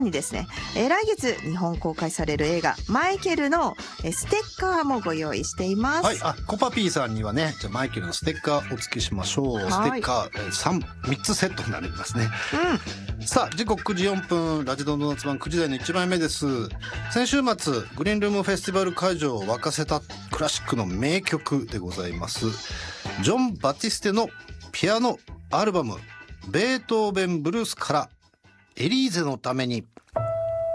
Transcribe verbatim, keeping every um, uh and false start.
にですね、えー、来月日本公開される映画マイケルのステッカーもご用意しています。 はい、あ、コパピーさんにはね、じゃあマイケルのステッカーお付けしましょう。ステッカー、えー、さん、みっつセットになりますね。うん、さあ時刻くじよんぷん、ラジドの夏版くじ台のいちまいめです。先週末グリーンルームフェスティバル会場を沸かせたクラシックの名曲でございます。ジョン・バティステのピアノアルバムベートーベンブルースからエリーゼのために。